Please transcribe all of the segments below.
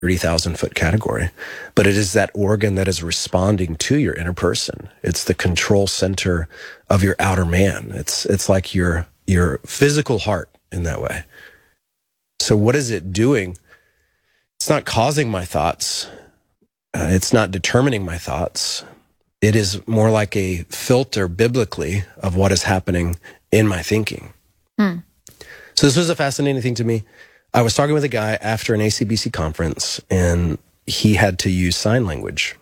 30,000 foot category, but it is that organ that is responding to your inner person. It's the control center of your outer man. It's like your physical heart in that way. So what is it doing? It's not causing my thoughts. It's not determining my thoughts. It is more like a filter biblically of what is happening in my thinking. So this was a fascinating thing to me. I was talking with a guy after an ACBC conference, and he had to use sign language.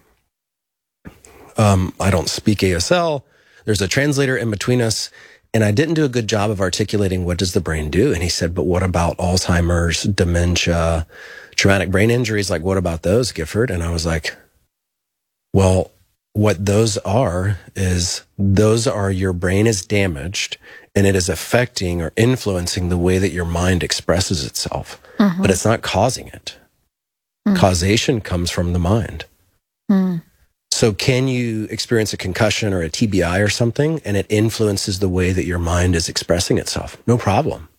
I don't speak ASL. There's a translator in between us, and I didn't do a good job of articulating what does the brain do. And he said, but what about Alzheimer's, dementia, traumatic brain injuries? Like, what about those, Gifford? And I was like, well, what those are your brain is damaged, and it is affecting or influencing the way that your mind expresses itself. But it's not causing it. Causation comes from the mind. So can you experience a concussion or a TBI or something, and it influences the way that your mind is expressing itself? No problem.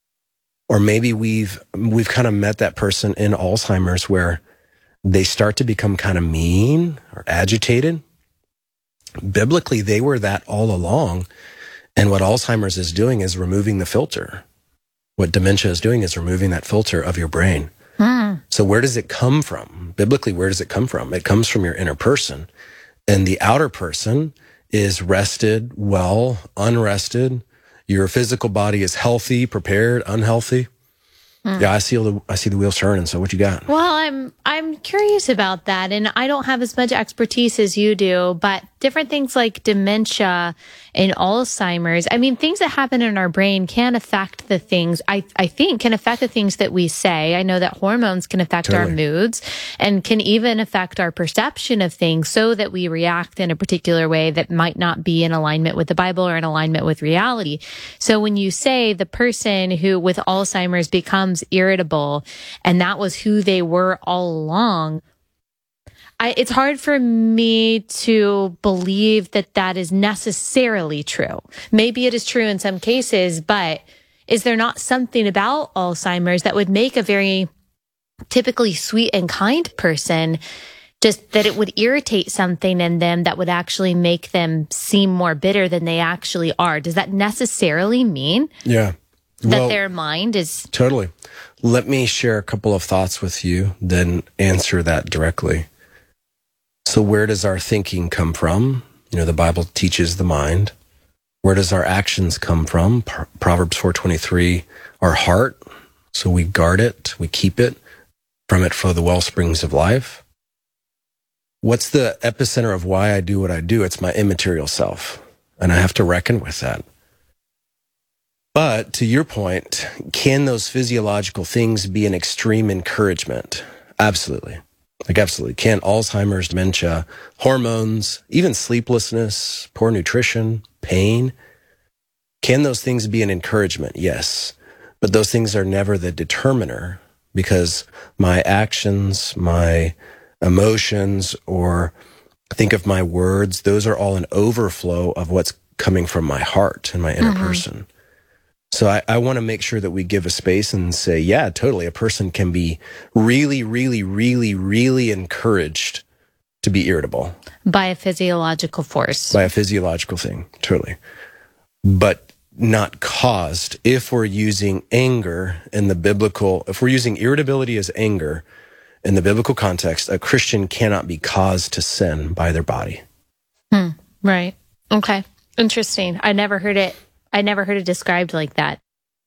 Or maybe we've kind of met that person in Alzheimer's where they start to become kind of mean or agitated. Biblically, they were that all along. And what Alzheimer's is doing is removing the filter. What dementia is doing is removing that filter of your brain. So where does it come from? Biblically, where does it come from? It comes from your inner person. And the outer person is rested, well, unrested. Your physical body is healthy, prepared, unhealthy. Yeah, I see the wheels turning. So what you got? Well, I'm curious about that, and I don't have as much expertise as you do, but different things like dementia and Alzheimer's, I mean, things that happen in our brain can affect the things, I think, can affect the things that we say. I know that hormones can affect our moods and can even affect our perception of things so that we react in a particular way that might not be in alignment with the Bible or in alignment with reality. So when you say the person who with Alzheimer's becomes irritable and that was who they were all along, it's hard for me to believe that that is necessarily true. Maybe it is true in some cases, but is there not something about Alzheimer's that would make a very typically sweet and kind person, just that it would irritate something in them that would actually make them seem more bitter than they actually are? Does that necessarily mean that their mind is... Totally. Let me share a couple of thoughts with you, then answer that directly. So where does our thinking come from? You know, the Bible teaches the mind. Where does our actions come from? Proverbs 4:23, our heart. So we guard it, we keep it. From it flow the well springs of life. What's the epicenter of why I do what I do? It's my immaterial self. And I have to reckon with that. But to your point, can those physiological things be an extreme encouragement? Absolutely. Like absolutely. Can Alzheimer's, dementia, hormones, even sleeplessness, poor nutrition, pain, can those things be an encouragement? Yes. But those things are never the determiner, because my actions, my emotions, or think of my words, those are all an overflow of what's coming from my heart and my inner person. So I want to make sure that we give a space and say, yeah, totally. A person can be really, really, really, really encouraged to be irritable. By a physiological force. By a physiological thing, totally. But not caused. If we're using anger in the biblical, if we're using irritability as anger in the biblical context, a Christian cannot be caused to sin by their body. Right. Okay. Interesting. I never heard it described like that.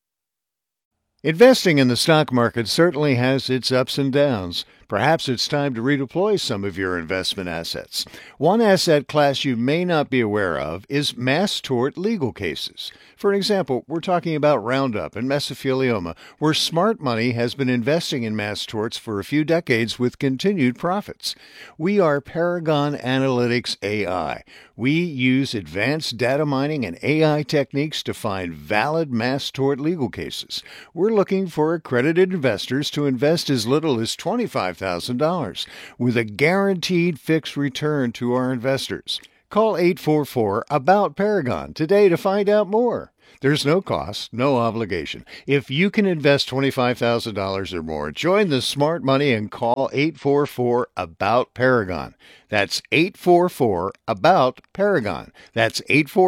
Investing in the stock market certainly has its ups and downs. Perhaps it's time to redeploy some of your investment assets. One asset class you may not be aware of is mass tort legal cases. For example, we're talking about Roundup and mesothelioma, where smart money has been investing in mass torts for a few decades with continued profits. We are Paragon Analytics AI. We use advanced data mining and AI techniques to find valid mass tort legal cases. We're looking for accredited investors to invest as little as $25,000 with a guaranteed fixed return to our investors. Call 844-ABOUT-PARAGON today to find out more. There's no cost, no obligation. If you can invest $25,000 or more, join the smart money and call 844-ABOUT-PARAGON. That's 844-ABOUT-PARAGON. That's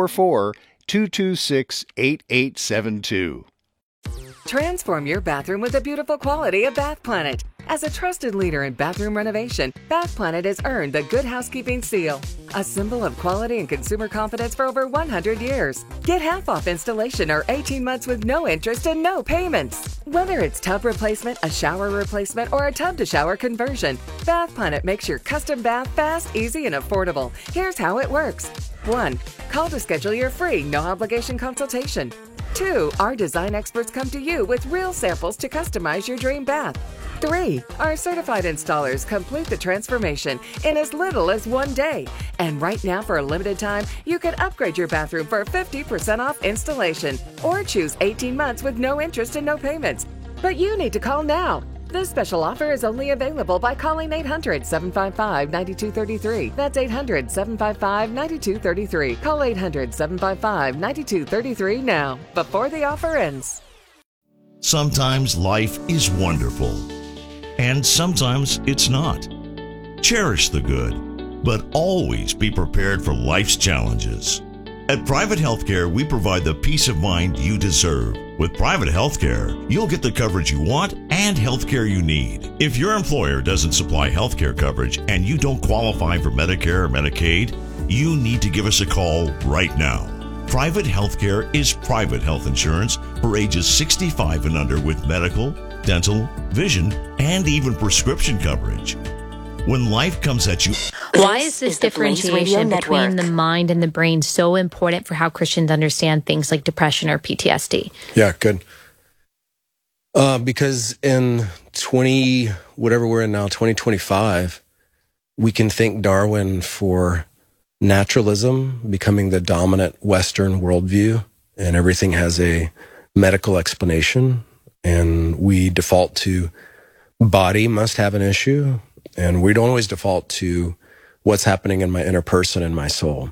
844-226-8872. Transform your bathroom with the beautiful quality of Bath Planet. As a trusted leader in bathroom renovation, Bath Planet has earned the Good Housekeeping seal, a symbol of quality and consumer confidence for over 100 years. Get half off installation or 18 months with no interest and no payments. Whether it's tub replacement, a shower replacement, or a tub-to-shower conversion, Bath Planet makes your custom bath fast, easy, and affordable. Here's how it works. 1. Call to schedule your free, no-obligation consultation. 2. Our design experts come to you with real samples to customize your dream bath. 3. Our certified installers complete the transformation in as little as 1 day. And right now, for a limited time, you can upgrade your bathroom for 50% off installation or choose 18 months with no interest and no payments. But you need to call now. This special offer is only available by calling 800-755-9233. That's 800-755-9233. Call 800-755-9233 now, before the offer ends. Sometimes life is wonderful, and sometimes it's not. Cherish the good, but always be prepared for life's challenges. At Private Healthcare, we provide the peace of mind you deserve. With Private Healthcare, you'll get the coverage you want and healthcare you need. If your employer doesn't supply healthcare coverage and you don't qualify for Medicare or Medicaid, you need to give us a call right now. Private Healthcare is private health insurance for ages 65 and under with medical, dental, vision, and even prescription coverage. When life comes at you... Why is this differentiation between the mind and the brain so important for how Christians understand things like depression or PTSD? Yeah, good. Because in 2025, we can thank Darwin for naturalism becoming the dominant Western worldview, and everything has a medical explanation, and we default to body must have an issue, and we don't always default to what's happening in my inner person and my soul.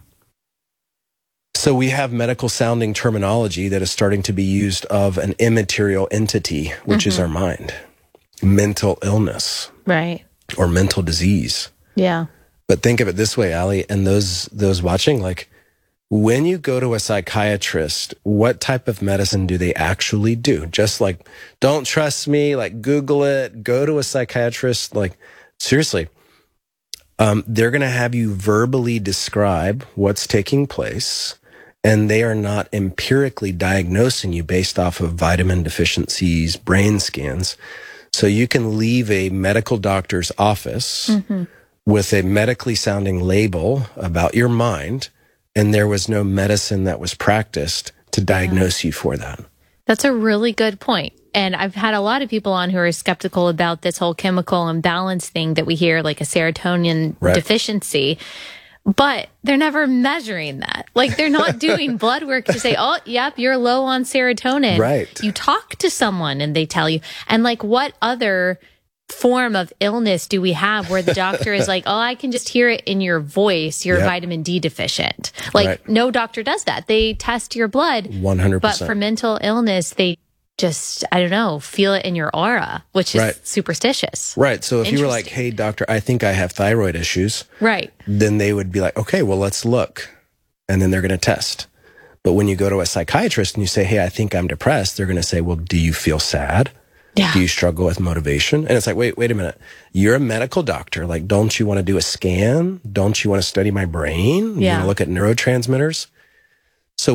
So we have medical sounding terminology that is starting to be used of an immaterial entity, which is our mind, mental illness, right, or mental disease. Yeah. But think of it this way, Allie, and those watching, like, when you go to a psychiatrist, what type of medicine do they actually do? Just like, don't trust me, like, Google it, go to a psychiatrist, like, seriously. They're going to have you verbally describe what's taking place, and they are not empirically diagnosing you based off of vitamin deficiencies, brain scans. So you can leave a medical doctor's office with a medically sounding label about your mind, and there was no medicine that was practiced to diagnose you for that. That's a really good point. And I've had a lot of people on who are skeptical about this whole chemical imbalance thing that we hear, like a serotonin deficiency, but they're never measuring that. Like, they're not doing blood work to say, oh, yep, you're low on serotonin. Right. You talk to someone and they tell you. And like, what other form of illness do we have where the doctor is like, oh, I can just hear it in your voice, you're vitamin D deficient. Like, no doctor does that. They test your blood. 100%. But for mental illness, they just, I don't know, feel it in your aura, which is superstitious. Right. So if you were like, hey, doctor, I think I have thyroid issues. Right. Then they would be like, okay, well, let's look. And then they're going to test. But when you go to a psychiatrist and you say, hey, I think I'm depressed, they're going to say, well, do you feel sad? Yeah. Do you struggle with motivation? And it's like, wait a minute. You're a medical doctor. Like, don't you want to do a scan? Don't you want to study my brain? You want to look at neurotransmitters? So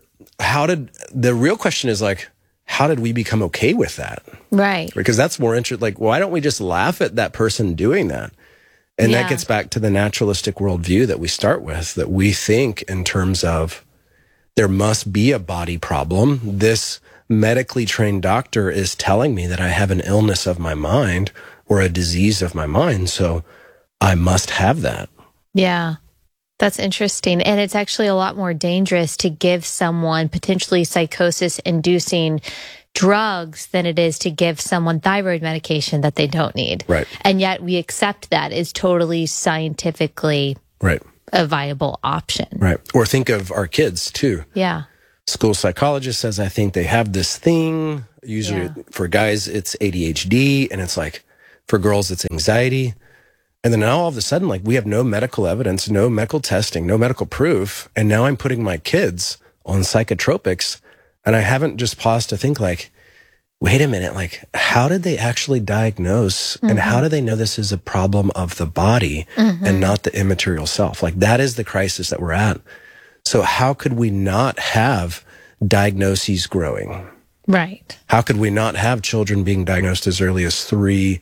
the real question is like, how did we become okay with that? Right. Because that's more interesting. Like, why don't we just laugh at that person doing that? And that gets back to the naturalistic worldview that we start with, that we think in terms of there must be a body problem. This medically trained doctor is telling me that I have an illness of my mind or a disease of my mind, so I must have that. Yeah. That's interesting. And it's actually a lot more dangerous to give someone potentially psychosis-inducing drugs than it is to give someone thyroid medication that they don't need. Right. And yet we accept that as totally scientifically a viable option. Right. Or think of our kids, too. Yeah. school psychologist says, I think they have this thing. Usually for guys, it's ADHD. And it's like, for girls, it's anxiety. And then now all of a sudden, like, we have no medical evidence, no medical testing, no medical proof. And now I'm putting my kids on psychotropics. And I haven't just paused to think, like, wait a minute, like, how did they actually diagnose and how do they know this is a problem of the body and not the immaterial self? Like, that is the crisis that we're at. So how could we not have diagnoses growing? Right. How could we not have children being diagnosed as early as 3,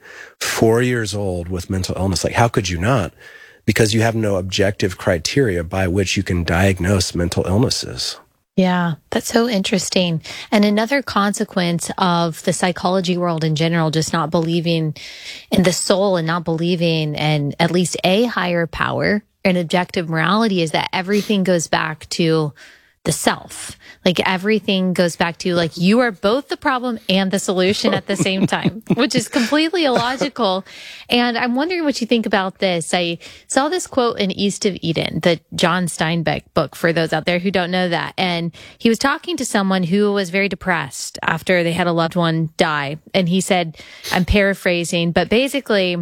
4 years old with mental illness? Like, how could you not? Because you have no objective criteria by which you can diagnose mental illnesses. Yeah, that's so interesting. And another consequence of the psychology world in general, just not believing in the soul and not believing in at least a higher power and objective morality, is that everything goes back to the self. Like, everything goes back to, like, you are both the problem and the solution at the same time, which is completely illogical. And I'm wondering what you think about this. I saw this quote in East of Eden, the John Steinbeck book, for those out there who don't know that. And he was talking to someone who was very depressed after they had a loved one die. And he said, I'm paraphrasing, but basically,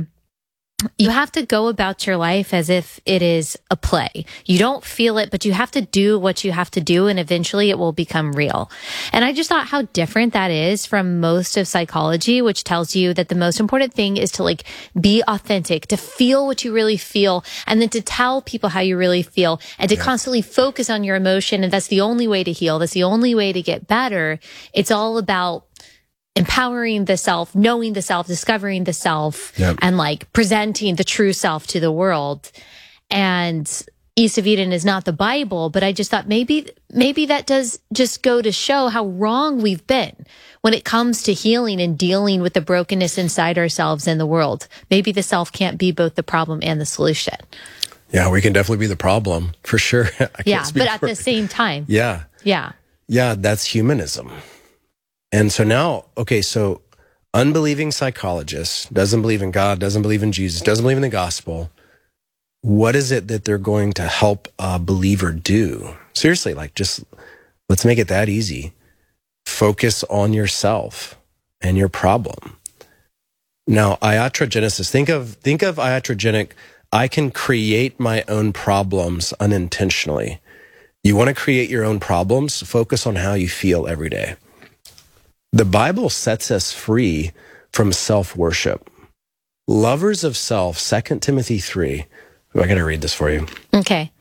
you have to go about your life as if it is a play. You don't feel it, but you have to do what you have to do, and eventually it will become real. And I just thought how different that is from most of psychology, which tells you that the most important thing is to, like, be authentic, to feel what you really feel, and then to tell people how you really feel, and to constantly focus on your emotion. And that's the only way to heal. That's the only way to get better. It's all about empowering the self, knowing the self, discovering the self, and, like, presenting the true self to the world. And East of Eden is not the Bible, but I just thought maybe that does just go to show how wrong we've been when it comes to healing and dealing with the brokenness inside ourselves and the world. Maybe the self can't be both the problem and the solution. Yeah, we can definitely be the problem, for sure. But at the same time. Yeah, that's humanism. And so now, okay, so unbelieving psychologist doesn't believe in God, doesn't believe in Jesus, doesn't believe in the gospel. What is it that they're going to help a believer do? Seriously, like, just let's make it that easy. Focus on yourself and your problem. Now, iatrogenesis, think of iatrogenic. I can create my own problems unintentionally. You want to create your own problems? Focus on how you feel every day. The Bible sets us free from self-worship. Lovers of self, 2 Timothy 3. I got to read this for you. Okay.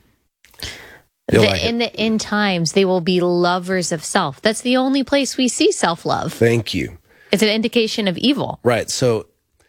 In the end times, they will be lovers of self. That's the only place we see self-love. Thank you. It's an indication of evil. Right. So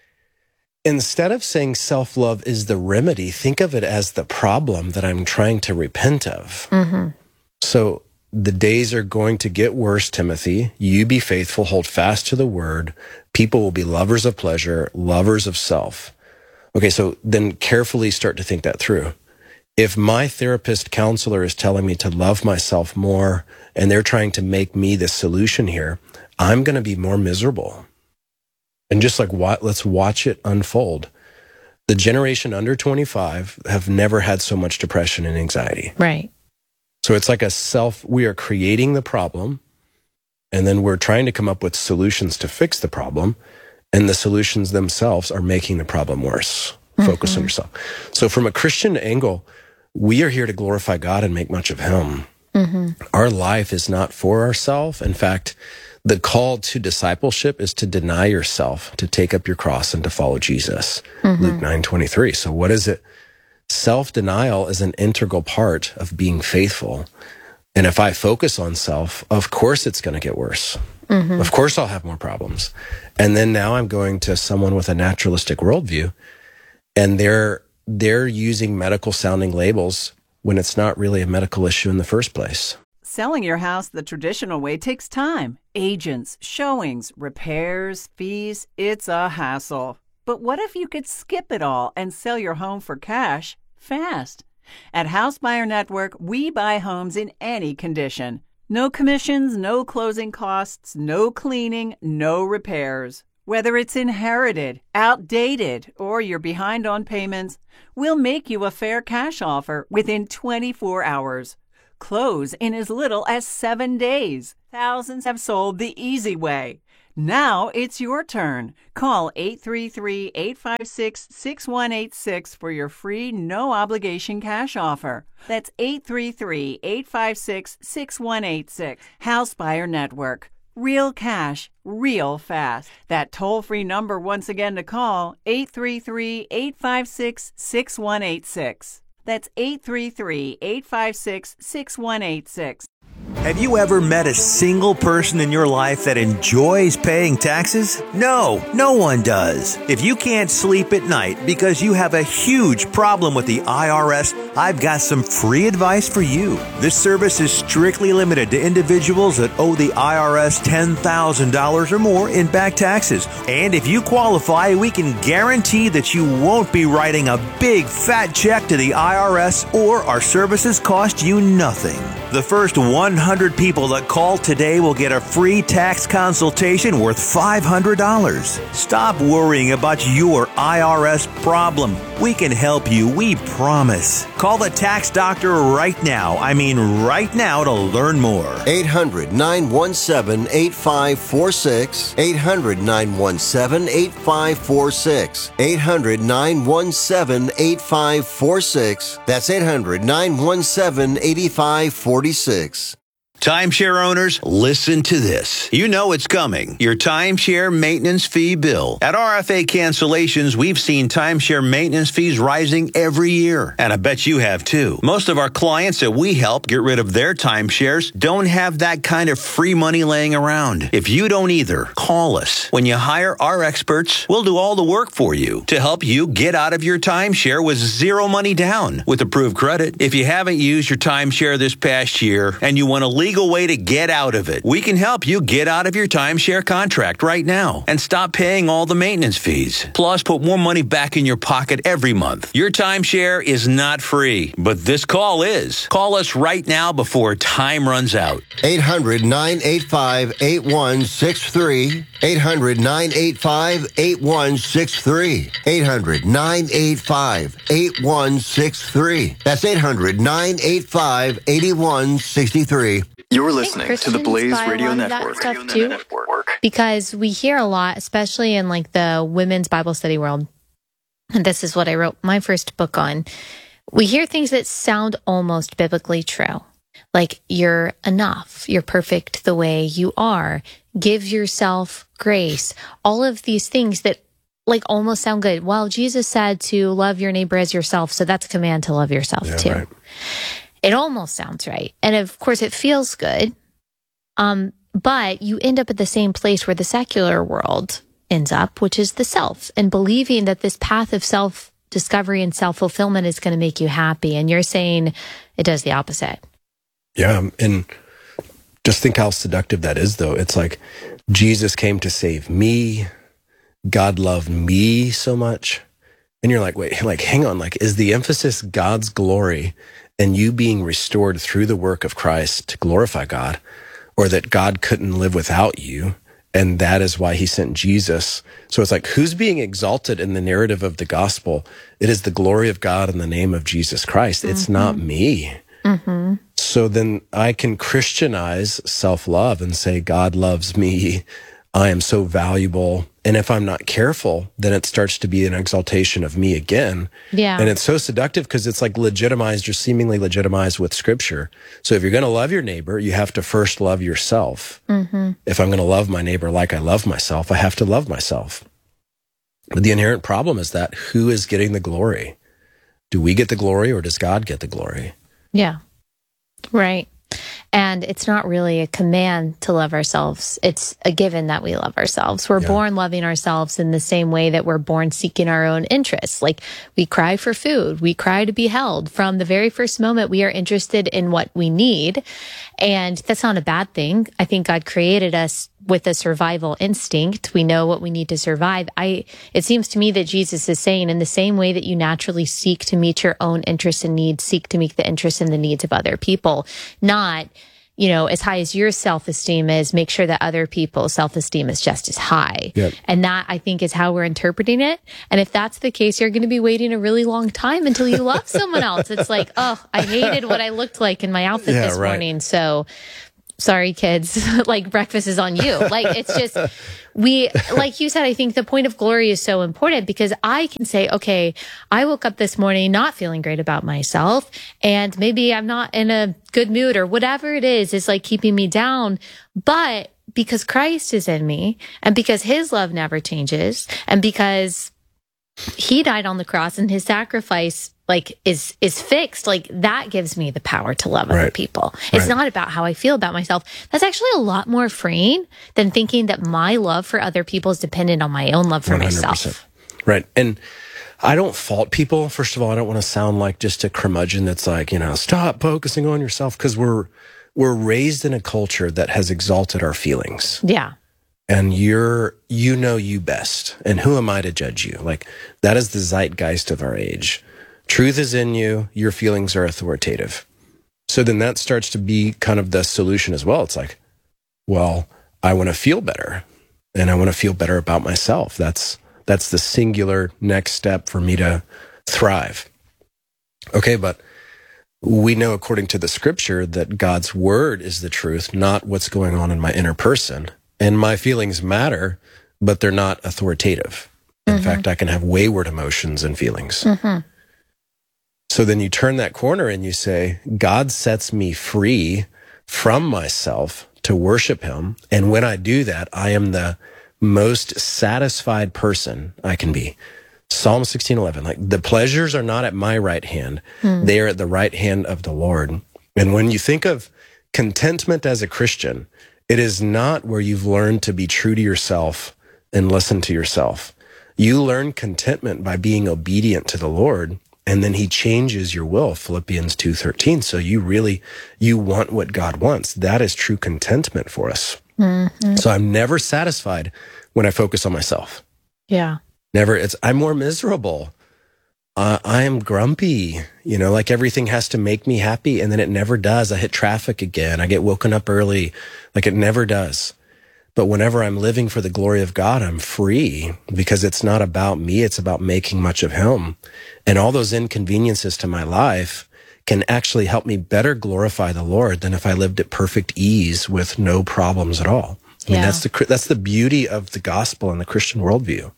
instead of saying self-love is the remedy, think of it as the problem that I'm trying to repent of. Mm-hmm. So the days are going to get worse, Timothy. You be faithful, hold fast to the word. People will be lovers of pleasure, lovers of self. Okay, so then carefully start to think that through. If my therapist counselor is telling me to love myself more and they're trying to make me the solution here, I'm going to be more miserable. And just like, let's watch it unfold. The generation under 25 have never had so much depression and anxiety. Right. So it's like we are creating the problem, and then we're trying to come up with solutions to fix the problem, and the solutions themselves are making the problem worse. Focus on yourself. So from a Christian angle, we are here to glorify God and make much of Him. Our life is not for ourselves. In fact, the call to discipleship is to deny yourself, to take up your cross and to follow Jesus. Luke 9:23. So what is it? Self-denial is an integral part of being faithful. And if I focus on self, of course it's going to get worse. Of course I'll have more problems. And then now I'm going to someone with a naturalistic worldview, and they're using medical sounding labels when it's not really a medical issue in the first place. Selling your house the traditional way takes time. Agents, showings, repairs, fees. It's a hassle. But what if you could skip it all and sell your home for cash fast? At House Buyer Network, we buy homes in any condition. No commissions, no closing costs, no cleaning, no repairs. Whether it's inherited, outdated, or you're behind on payments, we'll make you a fair cash offer within 24 hours. Close in as little as 7 days. Thousands have sold the easy way. Now it's your turn. Call 833-856-6186 for your free no-obligation cash offer. That's 833-856-6186. House Buyer Network. Real cash, real fast. That toll-free number once again to call, 833-856-6186. That's 833-856-6186. Have you ever met a single person in your life that enjoys paying taxes? No, no one does. If you can't sleep at night because you have a huge problem with the IRS, I've got some free advice for you. This service is strictly limited to individuals that owe the IRS $10,000 or more in back taxes. And if you qualify, we can guarantee that you won't be writing a big fat check to the IRS, or our services cost you nothing. The first 100 people that call today will get a free tax consultation worth $500. Stop worrying about your IRS problem. We can help you, we promise. Call the tax doctor right now. I mean right now, to learn more. 800-917-8546. 800-917-8546. 800-917-8546. That's 800-917-8546. Timeshare owners, listen to this. You know it's coming. Your timeshare maintenance fee bill. At RFA Cancellations, we've seen timeshare maintenance fees rising every year. And I bet you have too. Most of our clients that we help get rid of their timeshares don't have that kind of free money laying around. If you don't either, call us. When you hire our experts, we'll do all the work for you to help you get out of your timeshare with zero money down with approved credit. If you haven't used your timeshare this past year and you want to legal way to get out of it, we can help you get out of your timeshare contract right now and stop paying all the maintenance fees. Plus, put more money back in your pocket every month. Your timeshare is not free, but this call is. Call us right now before time runs out. 800-985-8163. 800-985-8163. 800-985-8163. That's 800-985-8163. You're listening to the Blaze Radio Network. Because we hear a lot, especially in like the women's Bible study world. And this is what I wrote my first book on. We hear things that sound almost biblically true. Like, you're enough. You're perfect the way you are. Give yourself grace. All of these things that like almost sound good. Well, Jesus said to love your neighbor as yourself. So that's a command to love yourself too. Right. It almost sounds right. And of course it feels good. But you end up at the same place where the secular world ends up, which is the self, and believing that this path of self-discovery and self-fulfillment is going to make you happy. And you're saying it does the opposite. Yeah. And just think how seductive that is, though. It's like Jesus came to save me. God loved me so much. And you're like, wait, like, hang on. Like, is the emphasis God's glory and you being restored through the work of Christ to glorify God, or that God couldn't live without you, and that is why he sent Jesus? So it's like, who's being exalted in the narrative of the gospel? It is the glory of God in the name of Jesus Christ. It's not me. Mm-hmm. So then I can Christianize self-love and say, God loves me. I am so valuable. And if I'm not careful, then it starts to be an exaltation of me again. Yeah. And it's so seductive because it's like legitimized or seemingly legitimized with scripture. So if you're going to love your neighbor, you have to first love yourself. Mm-hmm. If I'm going to love my neighbor like I love myself, I have to love myself. But the inherent problem is that who is getting the glory? Do we get the glory, or does God get the glory? Yeah. Right. And it's not really a command to love ourselves. It's a given that we love ourselves. We're born loving ourselves in the same way that we're born seeking our own interests. Like, we cry for food. We cry to be held. From the very first moment, we are interested in what we need. And that's not a bad thing. I think God created us with a survival instinct. We know what we need to survive. It seems to me that Jesus is saying, in the same way that you naturally seek to meet your own interests and needs, seek to meet the interests and the needs of other people. Not, as high as your self-esteem is, make sure that other people's self-esteem is just as high. Yep. And that, I think, is how we're interpreting it. And if that's the case, you're going to be waiting a really long time until you love someone else. It's like, oh, I hated what I looked like in my outfit this morning. So sorry, kids, like breakfast is on you. Like, it's just, like you said, I think the point of glory is so important because I can say, okay, I woke up this morning not feeling great about myself, and maybe I'm not in a good mood or whatever it is like keeping me down. But because Christ is in me, and because his love never changes, and because he died on the cross and his sacrifice is fixed, that gives me the power to love other people. It's not about how I feel about myself. That's actually a lot more freeing than thinking that my love for other people is dependent on my own love for 100%. Myself. Right. And I don't fault people. First of all, I don't want to sound like just a curmudgeon that's like, stop focusing on yourself, because we're raised in a culture that has exalted our feelings. Yeah. And you know you best. And who am I to judge you? That is the zeitgeist of our age. Truth is in you. Your feelings are authoritative. So then that starts to be kind of the solution as well. It's like, well, I want to feel better, and I want to feel better about myself. That's the singular next step for me to thrive. Okay, but we know according to the scripture that God's word is the truth, not what's going on in my inner person. And my feelings matter, but they're not authoritative. In fact, I can have wayward emotions and feelings. So then you turn that corner and you say, God sets me free from myself to worship him. And when I do that, I am the most satisfied person I can be. Psalm 16:11, the pleasures are not at my right hand. They are at the right hand of the Lord. And when you think of contentment as a Christian, it is not where you've learned to be true to yourself and listen to yourself. You learn contentment by being obedient to the Lord, and then he changes your will, Philippians 2:13. So you want what God wants. That is true contentment for us. So I'm never satisfied when I focus on myself. Yeah. Never. I'm more miserable. I am grumpy, everything has to make me happy, and then it never does. I hit traffic again. I get woken up early. It never does. But whenever I'm living for the glory of God, I'm free, because it's not about me. It's about making much of him. And all those inconveniences to my life can actually help me better glorify the Lord than if I lived at perfect ease with no problems at all. I mean, that's the beauty of the gospel and the Christian worldview.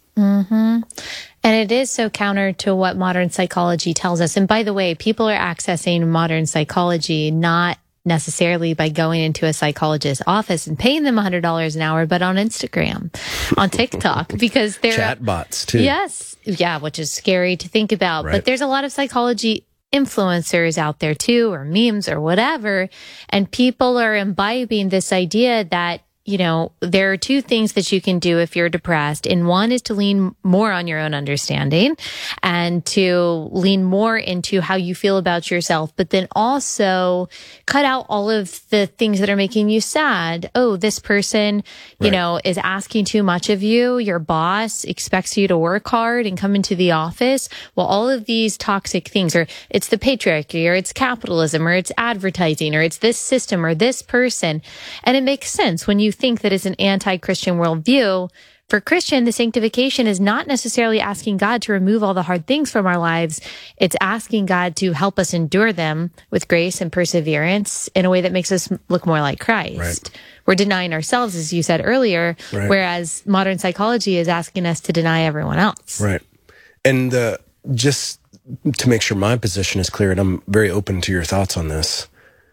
And it is so counter to what modern psychology tells us. And by the way, people are accessing modern psychology not necessarily by going into a psychologist's office and paying them $100 an hour, but on Instagram, on TikTok, because they're chatbots too. Yes. Yeah. Which is scary to think about, but there's a lot of psychology influencers out there too, or memes or whatever. And people are imbibing this idea that, there are two things that you can do if you're depressed. And one is to lean more on your own understanding and to lean more into how you feel about yourself, but then also cut out all of the things that are making you sad. Oh, this person, is asking too much of you. Your boss expects you to work hard and come into the office. Well, all of these toxic things, or it's the patriarchy, or it's capitalism, or it's advertising, or it's this system or this person. And it makes sense when you think that it's an anti-Christian worldview. For Christian, the sanctification is not necessarily asking God to remove all the hard things from our lives. It's asking God to help us endure them with grace and perseverance in a way that makes us look more like Christ. Right. We're denying ourselves, as you said earlier, whereas modern psychology is asking us to deny everyone else. Right. And just to make sure my position is clear, and I'm very open to your thoughts on this,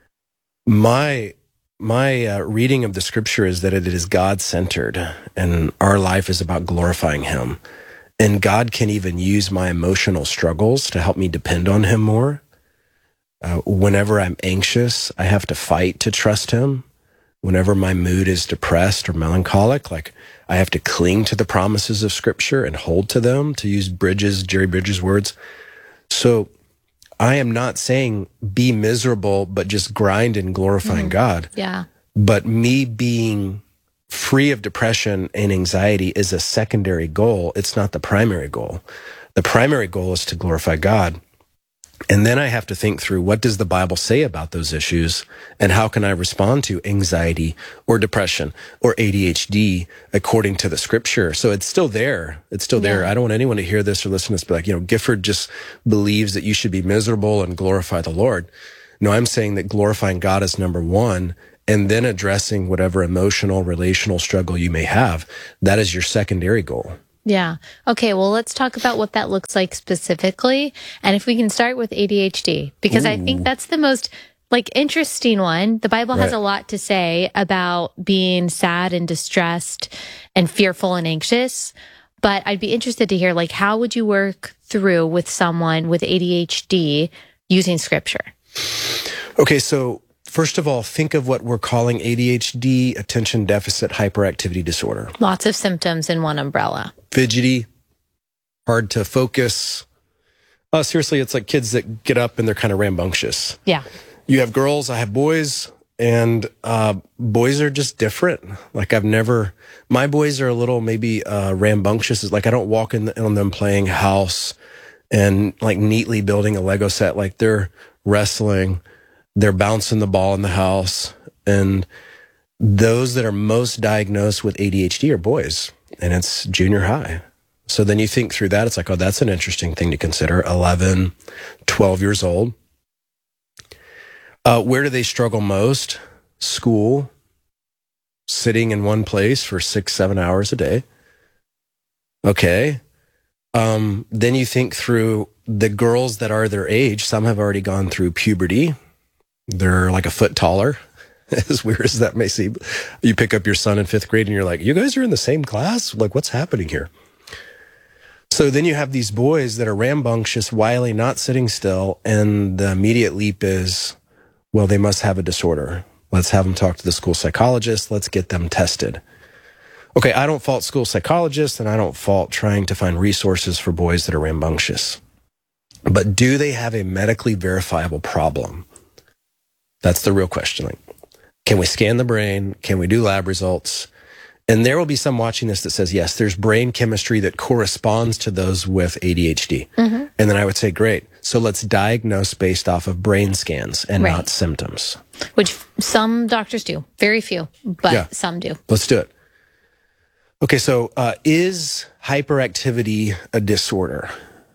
my reading of the scripture is that it is God-centered, and our life is about glorifying him. And God can even use my emotional struggles to help me depend on him more. Whenever I'm anxious, I have to fight to trust him. Whenever my mood is depressed or melancholic, I have to cling to the promises of scripture and hold to them, to use Jerry Bridges' words. So I am not saying be miserable, but just grind in glorifying God. Yeah. But me being free of depression and anxiety is a secondary goal. It's not the primary goal. The primary goal is to glorify God. And then I have to think through, what does the Bible say about those issues, and how can I respond to anxiety or depression or ADHD according to the scripture? So it's still there. It's still there. I don't want anyone to hear this or listen to this be like, Gifford just believes that you should be miserable and glorify the Lord. No, I'm saying that glorifying God is number one, and then addressing whatever emotional, relational struggle you may have. That is your secondary goal. Yeah. Okay. Well, let's talk about what that looks like specifically. And if we can start with ADHD, because I think that's the most interesting one. The Bible has a lot to say about being sad and distressed and fearful and anxious. But I'd be interested to hear, how would you work through with someone with ADHD using scripture? Okay. So first of all, think of what we're calling ADHD, attention deficit hyperactivity disorder. Lots of symptoms in one umbrella. Fidgety, hard to focus. Seriously, it's like kids that get up and they're kind of rambunctious. Yeah. You have girls, I have boys, and boys are just different. My boys are a little maybe rambunctious. It's like I don't walk in on them playing house and neatly building a Lego set. They're wrestling, they're bouncing the ball in the house. And those that are most diagnosed with ADHD are boys, and it's junior high. So then you think through that, it's like, oh, that's an interesting thing to consider. 11, 12 years old. Where do they struggle most? School, sitting in one place for 6-7 hours a day. Okay. Then you think through the girls that are their age. Some have already gone through puberty. They're like a foot taller, as weird as that may seem. You pick up your son in 5th grade and you're like, you guys are in the same class? What's happening here? So then you have these boys that are rambunctious, wily, not sitting still. And the immediate leap is, well, they must have a disorder. Let's have them talk to the school psychologist. Let's get them tested. Okay, I don't fault school psychologists, and I don't fault trying to find resources for boys that are rambunctious. But do they have a medically verifiable problem? That's the real question. Can we scan the brain? Can we do lab results? And there will be some watching this that says, yes, there's brain chemistry that corresponds to those with ADHD. Mm-hmm. And then I would say, great. So let's diagnose based off of brain scans and not symptoms. Which some doctors do. Very few, but some do. Let's do it. Okay, so is hyperactivity a disorder?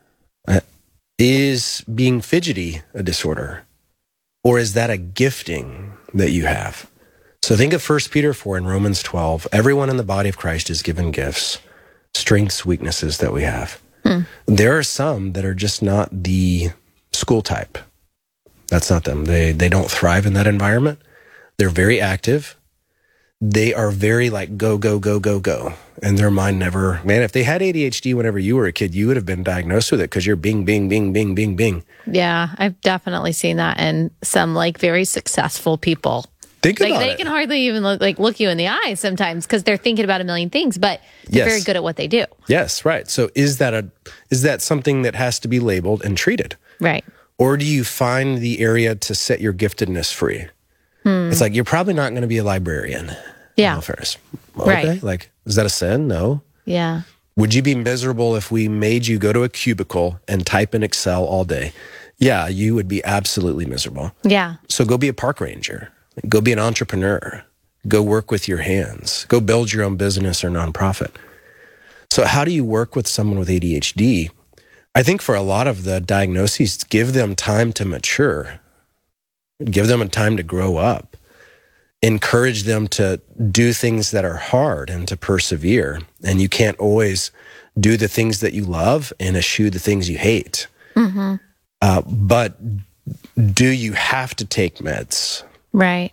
Is being fidgety a disorder? Or is that a gifting that you have? So think of 1 Peter 4 and Romans 12. Everyone in the body of Christ is given gifts, strengths, weaknesses that we have. There are some that are just not the school type. That's not them. They don't thrive in that environment. They're very active. They are very go, go, go, go, go. And their mind never, man, if they had ADHD whenever you were a kid, you would have been diagnosed with it because you're bing, bing, bing, bing, bing, bing. Yeah, I've definitely seen that in some very successful people. Think about they can hardly even look you in the eye sometimes because they're thinking about a million things, but they're very good at what they do. Yes, right. So is that something that has to be labeled and treated? Right. Or do you find the area to set your giftedness free? It's like, you're probably not going to be a librarian. Yeah. First. Okay. Right. Is that a sin? No. Yeah. Would you be miserable if we made you go to a cubicle and type in Excel all day? Yeah, you would be absolutely miserable. Yeah. So go be a park ranger. Go be an entrepreneur. Go work with your hands. Go build your own business or nonprofit. So how do you work with someone with ADHD? I think for a lot of the diagnoses, give them time to mature. Give them a time to grow up. Encourage them to do things that are hard and to persevere. And you can't always do the things that you love and eschew the things you hate. Mm-hmm. But do you have to take meds? Right.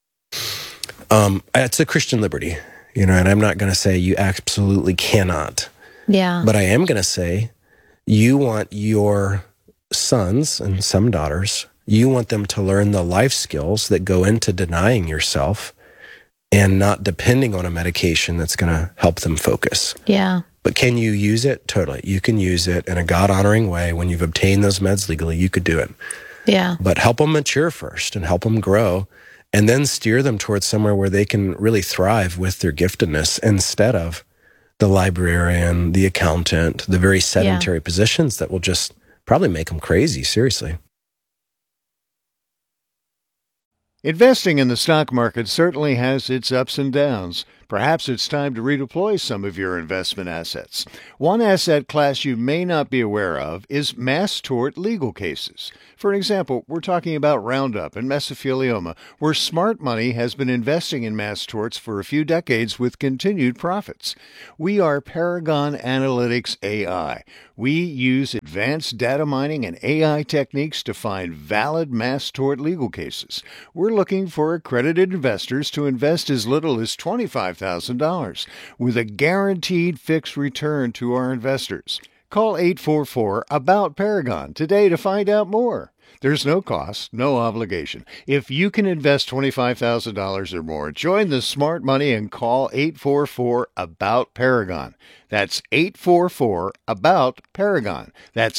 It's a Christian liberty, and I'm not going to say you absolutely cannot. Yeah. But I am going to say you want your sons and some daughters, you want them to learn the life skills that go into denying yourself and not depending on a medication that's going to help them focus. Yeah. But can you use it? Totally. You can use it in a God-honoring way. When you've obtained those meds legally, you could do it. Yeah. But help them mature first and help them grow, and then steer them towards somewhere where they can really thrive with their giftedness instead of the librarian, the accountant, the very sedentary positions that will just probably make them crazy, seriously. Investing in the stock market certainly has its ups and downs. Perhaps it's time to redeploy some of your investment assets. One asset class you may not be aware of is mass tort legal cases. For example, we're talking about Roundup and mesothelioma, where smart money has been investing in mass torts for a few decades with continued profits. We are Paragon Analytics AI. We use advanced data mining and AI techniques to find valid mass tort legal cases. We're looking for accredited investors to invest as little as $25,000 with a guaranteed fixed return to our investors. Call 844-ABOUT-PARAGON today to find out more. There's no cost, no obligation. If you can invest $25,000 or more, join the smart money and call 844-ABOUT-PARAGON. That's 844-ABOUT-PARAGON. That's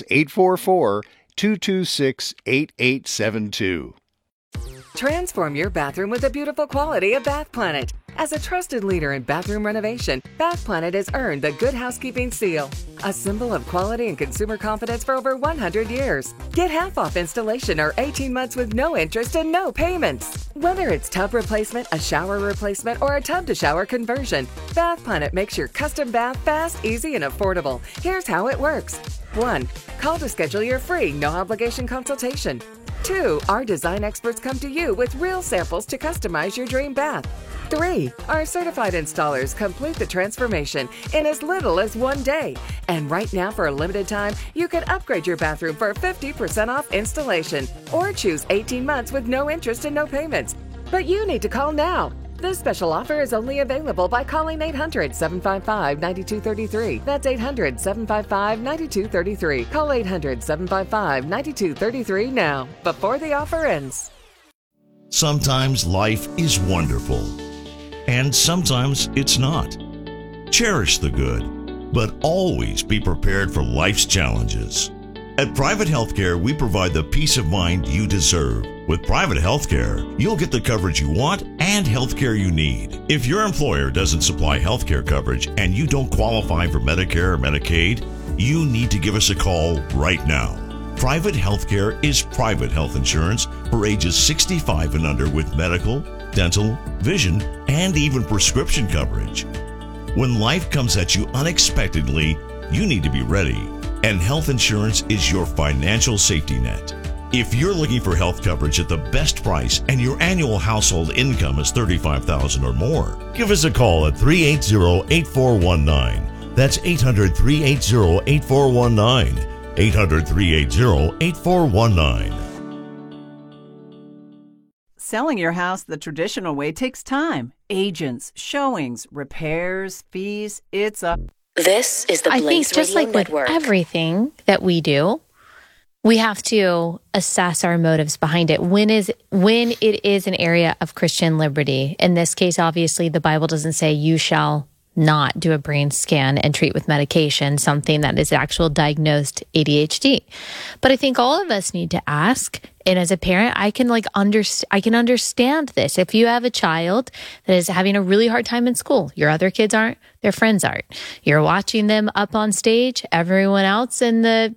844-226-8872. Transform your bathroom with the beautiful quality of Bath Planet. As a trusted leader in bathroom renovation, Bath Planet has earned the Good Housekeeping Seal, a symbol of quality and consumer confidence for over 100 years. Get half off installation or 18 months with no interest and no payments. Whether it's tub replacement, a shower replacement, or a tub-to-shower conversion, Bath Planet makes your custom bath fast, easy, and affordable. Here's how it works. 1. Call to schedule your free, no-obligation consultation. 2. Our design experts come to you with real samples to customize your dream bath. 3. Our certified installers complete the transformation in as little as 1 day. And right now, for a limited time, you can upgrade your bathroom for 50% off installation or choose 18 months with no interest and no payments. But you need to call now. This special offer is only available by calling 800-755-9233. That's 800-755-9233. Call 800-755-9233 now, before the offer ends. Sometimes life is wonderful, and sometimes it's not. Cherish the good, but always be prepared for life's challenges. At Private Healthcare, we provide the peace of mind you deserve. With private healthcare, you'll get the coverage you want and healthcare you need. If your employer doesn't supply healthcare coverage and you don't qualify for Medicare or Medicaid, you need to give us a call right now. Private healthcare is private health insurance for ages 65 and under with medical, dental, vision, and even prescription coverage. When life comes at you unexpectedly, you need to be ready, and health insurance is your financial safety net. If you're looking for health coverage at the best price and your annual household income is $35,000 or more, give us a call at 380-8419. That's 800-380-8419. 800-380-8419. Selling your house the traditional way takes time. Agents, showings, repairs, fees, it's a... This is the Blaze Radio Network. I think just like with everything that we do, we have to assess our motives behind it. When it is an area of Christian liberty. In this case, obviously, the Bible doesn't say you shall not do a brain scan and treat with medication, something that is actual diagnosed ADHD. But I think all of us need to ask, and as a parent, I can understand this. If you have a child that is having a really hard time in school, your other kids aren't, their friends aren't. You're watching them up on stage. Everyone else in the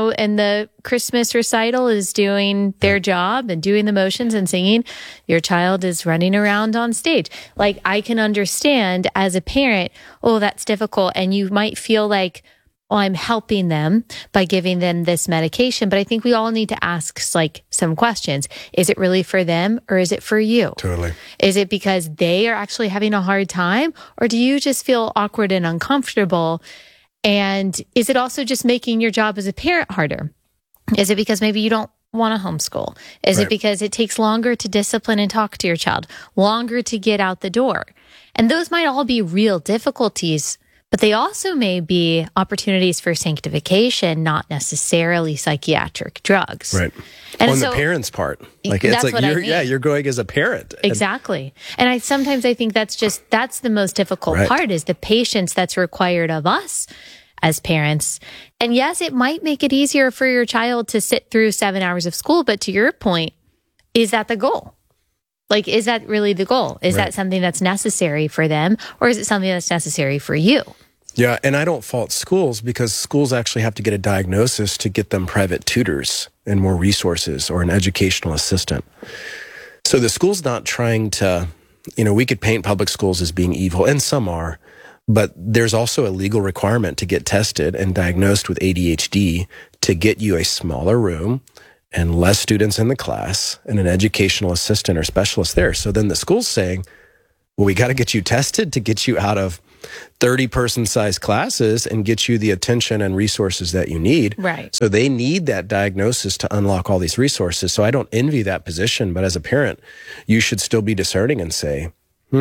Christmas recital is doing their job and doing the motions and singing. Your child is running around on stage. Like, I can understand as a parent, oh, that's difficult. And you might feel like, oh, I'm helping them by giving them this medication. But I think we all need to ask some questions. Is it really for them or is it for you? Totally. Is it because they are actually having a hard time, or do you just feel awkward and uncomfortable? And is it also just making your job as a parent harder? Is it because maybe you don't want to homeschool? Is it because it takes longer to discipline and talk to your child, longer to get out the door? And those might all be real difficulties, but they also may be opportunities for sanctification, not necessarily psychiatric drugs. Right. And on the parent's part. You're going as a parent. Exactly. And I sometimes think that's the most difficult part, is the patience that's required of us as parents. And yes, it might make it easier for your child to sit through 7 hours of school, but to your point, is that the goal? Like, is that really the goal? Is that something that's necessary for them, or is it something that's necessary for you? Yeah, and I don't fault schools, because schools actually have to get a diagnosis to get them private tutors and more resources or an educational assistant. So the school's not trying to, we could paint public schools as being evil, and some are, but there's also a legal requirement to get tested and diagnosed with ADHD to get you a smaller room and less students in the class and an educational assistant or specialist there. So then the school's saying, well, we got to get you tested to get you out of 30-person size classes and get you the attention and resources that you need. Right. So they need that diagnosis to unlock all these resources. So I don't envy that position, but as a parent, you should still be discerning and say,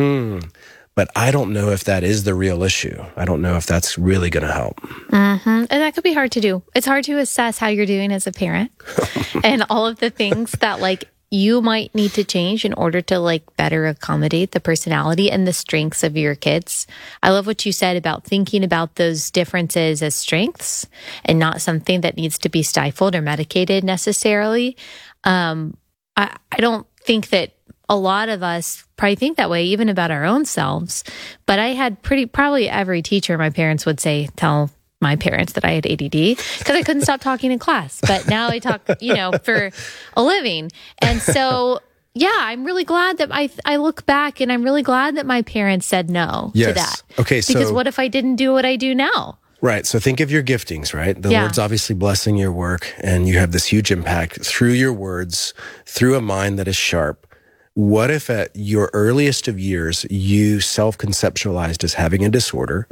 but I don't know if that is the real issue. I don't know if that's really going to help. Mm-hmm. And that could be hard to do. It's hard to assess how you're doing as a parent and all of the things that you might need to change in order to better accommodate the personality and the strengths of your kids. I love what you said about thinking about those differences as strengths and not something that needs to be stifled or medicated necessarily. I don't think that a lot of us probably think that way, even about our own selves. But I had probably every teacher my parents would tell my parents that I had ADD because I couldn't stop talking in class. But now I talk, for a living. And so, yeah, I'm really glad that I look back and I'm really glad that my parents said no to that. Okay, so because what if I didn't do what I do now? Right. So think of your giftings, right? The Lord's obviously blessing your work, and you have this huge impact through your words, through a mind that is sharp. What if at your earliest of years, you self-conceptualized as having a disorder,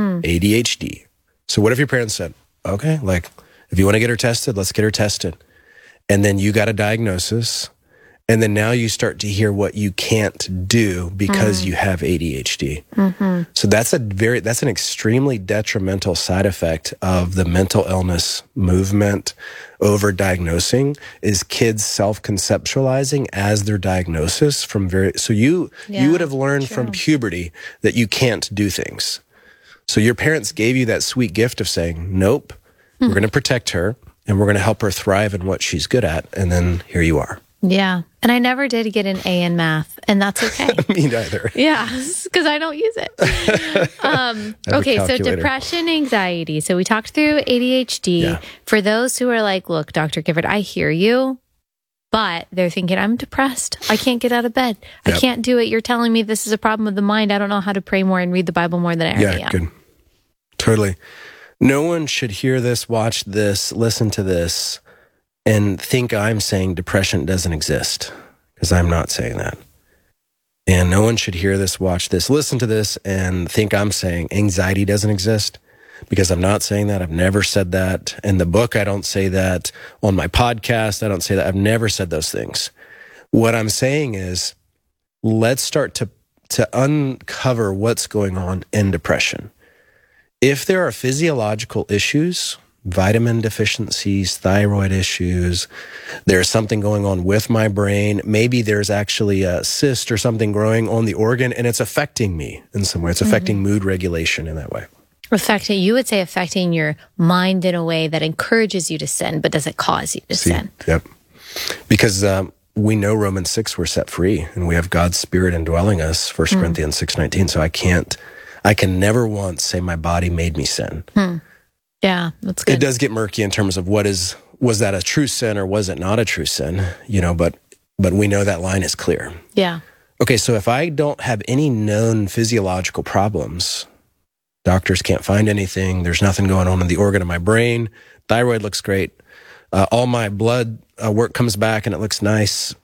ADHD? So what if your parents said, okay, if you want to get her tested, let's get her tested. And then you got a diagnosis. And then now you start to hear what you can't do because you have ADHD. So that's an extremely detrimental side effect of the mental illness movement over diagnosing is kids self-conceptualizing as their diagnosis so you would have learned from puberty that you can't do things. So your parents gave you that sweet gift of saying, nope, we're going to protect her and we're going to help her thrive in what she's good at. And then here you are. Yeah. And I never did get an A in math, and that's okay. Me neither. Yeah, because I don't use it. Okay, so depression, anxiety. So we talked through ADHD. Yeah. For those who are look, Dr. Gifford, I hear you, but they're thinking, I'm depressed. I can't get out of bed. Yep. I can't do it. You're telling me this is a problem of the mind. I don't know how to pray more and read the Bible more than I already am. Good. Totally. No one should hear this, watch this, listen to this, and think I'm saying depression doesn't exist, because I'm not saying that. And no one should hear this, watch this, listen to this, and think I'm saying anxiety doesn't exist, because I'm not saying that. I've never said that. In the book, I don't say that. On my podcast, I don't say that. I've never said those things. What I'm saying is, let's start to uncover what's going on in depression. If there are physiological issues, vitamin deficiencies, thyroid issues, there's something going on with my brain, maybe there's actually a cyst or something growing on the organ and it's affecting me in some way. It's affecting mood regulation in that way. You would say affecting your mind in a way that encourages you to sin, but doesn't cause you to sin. Yep. Because we know Romans 6, we're set free and we have God's Spirit indwelling us, 1 Corinthians 6:19. So I can never once say my body made me sin. Yeah, that's good. It does get murky in terms of was that a true sin or was it not a true sin? But we know that line is clear. Yeah. Okay, so if I don't have any known physiological problems, doctors can't find anything, there's nothing going on in the organ of my brain, thyroid looks great, all my blood work comes back and it looks nice,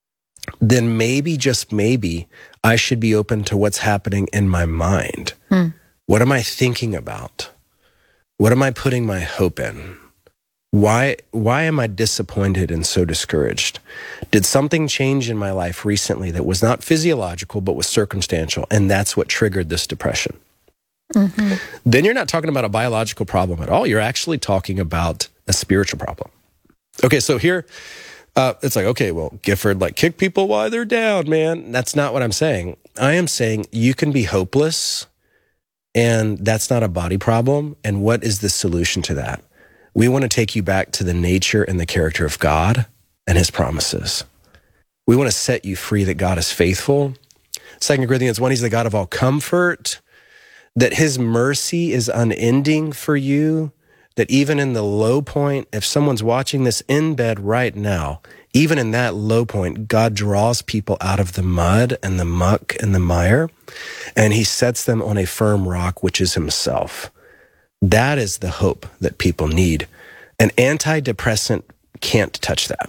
then maybe, just maybe, I should be open to what's happening in my mind. What am I thinking about? What am I putting my hope in? Why am I disappointed and so discouraged? Did something change in my life recently that was not physiological but was circumstantial, and that's what triggered this depression? Then you're not talking about a biological problem at all. You're actually talking about a spiritual problem. Okay, so here, it's okay, well, Gifford, kick people while they're down, man. That's not what I'm saying. I am saying you can be hopeless, and that's not a body problem. And what is the solution to that? We want to take you back to the nature and the character of God and his promises. We want to set you free that God is faithful. 2 Corinthians 1, he's the God of all comfort, that his mercy is unending for you, that even in the low point, if someone's watching this in bed right now, even in that low point, God draws people out of the mud and the muck and the mire, and he sets them on a firm rock, which is himself. That is the hope that people need. An antidepressant can't touch that.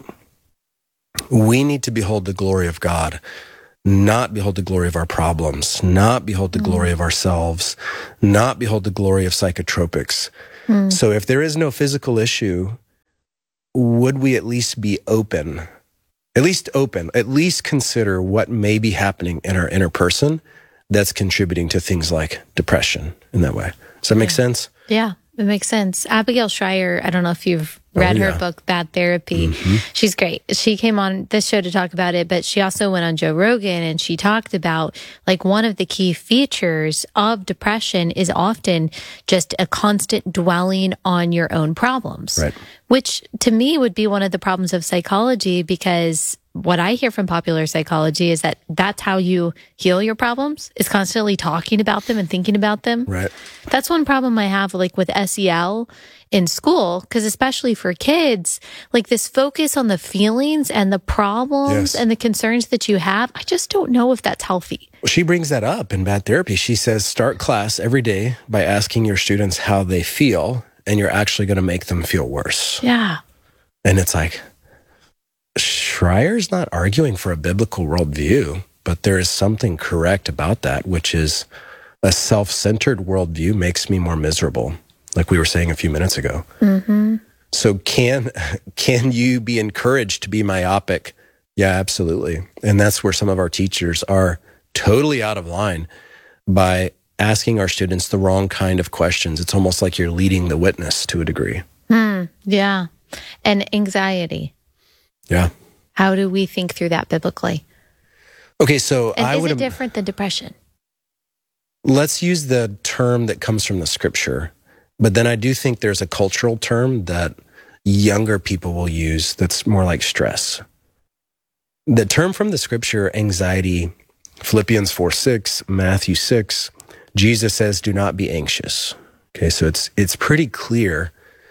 We need to behold the glory of God, not behold the glory of our problems, not behold the glory of ourselves, not behold the glory of psychotropics. So if there is no physical issue, would we at least be open? At least consider what may be happening in our inner person that's contributing to things like depression in that way. Does that make sense? Yeah, it makes sense. Abigail Schreier, I don't know if you've read her book, Bad Therapy. She's great. She came on this show to talk about it, but she also went on Joe Rogan and she talked about like one of the key features of depression is often just a constant dwelling on your own problems, which to me would be one of the problems of psychology, because what I hear from popular psychology is that that's how you heal your problems, is constantly talking about them and thinking about them. Right. That's one problem I have like with SEL in school, because especially for kids, like this focus on the feelings and the problems and the concerns that you have, I just don't know if that's healthy. She brings that up in Bad Therapy. She says, start class every day by asking your students how they feel, and you're actually going to make them feel worse. Yeah. And it's like, Schreier's not arguing for a biblical worldview, but there is something correct about that, which is a self-centered worldview makes me more miserable, like we were saying a few minutes ago. So can you be encouraged to be myopic? Yeah, absolutely. And that's where some of our teachers are totally out of line by asking our students the wrong kind of questions. It's almost like you're leading the witness to a degree. Yeah. And anxiety. Yeah. How do we think through that biblically? Okay, so and is it different than depression? Let's use the term that comes from the scripture. But then I do think there's a cultural term that younger people will use that's more like stress. The term from the scripture, anxiety, Philippians 4:6, Matthew 6, Jesus says, do not be anxious. Okay, so it's pretty clear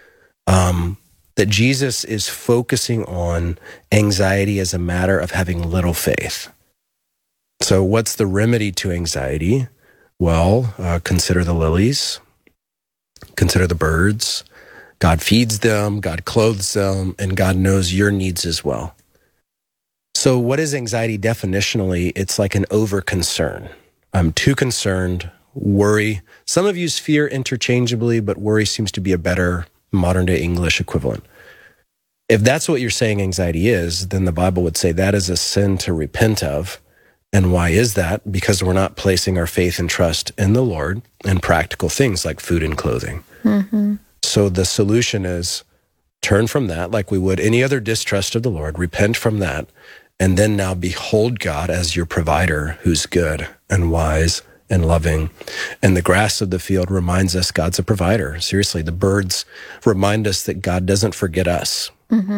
that Jesus is focusing on anxiety as a matter of having little faith. So what's the remedy to anxiety? Well, consider the lilies, consider the birds. God feeds them, God clothes them, and God knows your needs as well. So what is anxiety definitionally? It's like an over-concern. I'm too concerned, worry. Some have used fear interchangeably, but worry seems to be a better modern-day English equivalent. If that's what you're saying anxiety is, then the Bible would say that is a sin to repent of. And why is that? Because we're not placing our faith and trust in the Lord in practical things like food and clothing. So the solution is turn from that like we would any other distrust of the Lord, repent from that, and then now behold God as your provider who's good and wise and loving. And the grass of the field reminds us God's a provider. Seriously, the birds remind us that God doesn't forget us.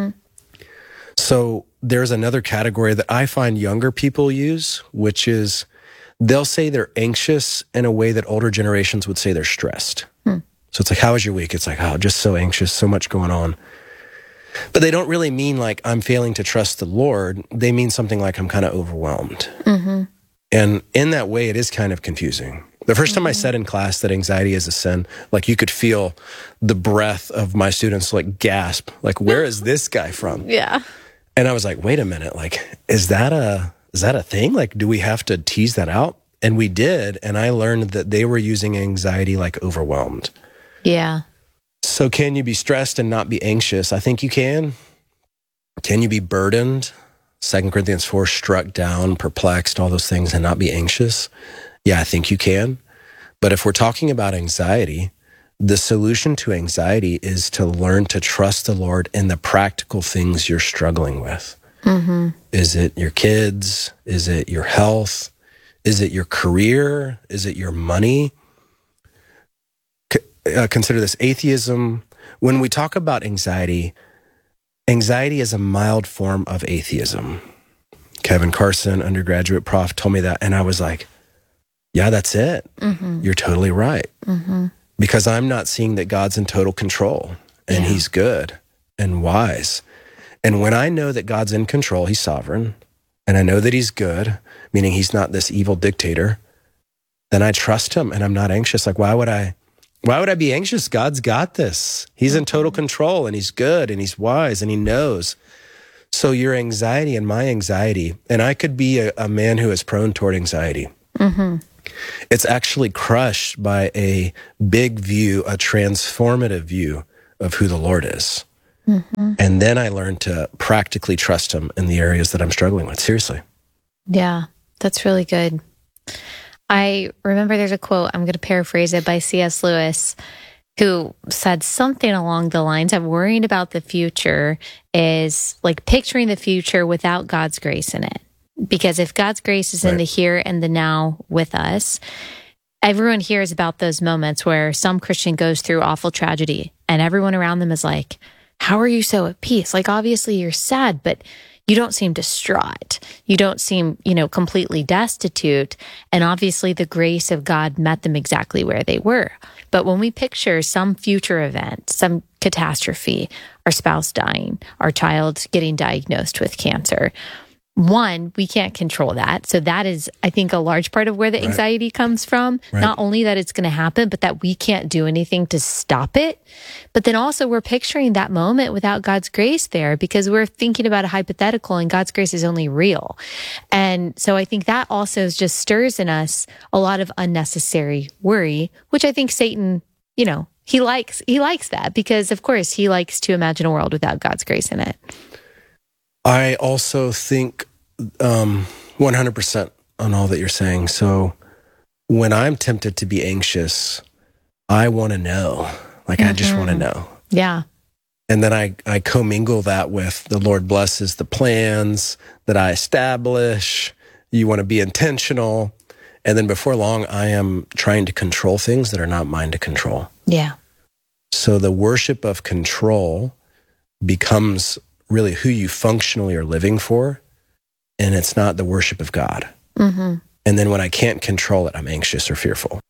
So there's another category that I find younger people use, which is they'll say they're anxious in a way that older generations would say they're stressed. So it's like, how was your week? It's like, oh, just so anxious, so much going on. But they don't really mean like I'm failing to trust the Lord. They mean something like I'm kind of overwhelmed. And in that way, it is kind of confusing. The first time I said in class that anxiety is a sin, like you could feel the breath of my students like gasp, like, where is this guy from? Yeah. And I was like, wait a minute, like, is that a thing? Like, do we have to tease that out? And we did. And I learned that they were using anxiety like overwhelmed. Yeah. So can you be stressed and not be anxious? I think you can. Can you be burdened? 2 Corinthians 4, struck down, perplexed, all those things, and not be anxious? Yeah, I think you can. But if we're talking about anxiety, the solution to anxiety is to learn to trust the Lord in the practical things you're struggling with. Is it your kids? Is it your health? Is it your career? Is it your money? Consider this, atheism. When we talk about anxiety, anxiety is a mild form of atheism. Kevin Carson, undergraduate prof, told me that, and I was like, yeah, that's it. You're totally right. because I'm not seeing that God's in total control and he's good and wise. And when I know that God's in control, he's sovereign, and I know that he's good, meaning he's not this evil dictator, then I trust him and I'm not anxious. Like, why would I be anxious? God's got this. He's in total control and he's good and he's wise and he knows. So your anxiety and my anxiety, and I could be a man who is prone toward anxiety. Mm-hmm. It's actually crushed by a big view, a transformative view of who the Lord is. Mm-hmm. And then I learned to practically trust him in the areas that I'm struggling with. Seriously. Yeah, that's really good. I remember there's a quote, I'm going to paraphrase it, by C.S. Lewis, who said something along the lines of worrying about the future is like picturing the future without God's grace in it. Because if God's grace is in the here and the now with us, everyone hears about those moments where some Christian goes through awful tragedy and everyone around them is like, how are you so at peace? Like, obviously you're sad, but you don't seem distraught. You don't seem, completely destitute. And obviously the grace of God met them exactly where they were. But when we picture some future event, some catastrophe, our spouse dying, our child getting diagnosed with cancer, one, we can't control that. So that is, I think, a large part of where the anxiety comes from. Right. Not only that it's going to happen, but that we can't do anything to stop it. But then also we're picturing that moment without God's grace there because we're thinking about a hypothetical and God's grace is only real. And so I think that also just stirs in us a lot of unnecessary worry, which I think Satan, he likes that because, of course, he likes to imagine a world without God's grace in it. I also think 100% on all that you're saying. So when I'm tempted to be anxious, I want to know. Like, I just want to know. Yeah. And then I commingle that with the Lord blesses the plans that I establish. You want to be intentional. And then before long, I am trying to control things that are not mine to control. Yeah. So the worship of control becomes really who you functionally are living for, and it's not the worship of God. Mm-hmm. And then when I can't control it, I'm anxious or fearful.